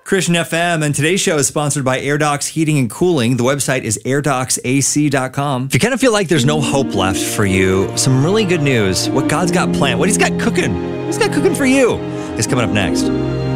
Christian FM, and today's show is sponsored by AirDocs Heating and Cooling. The website is airdocsac.com. If you kind of feel like there's no hope left for you, some really good news. What God's got planned, what He's got cooking for you is coming up next.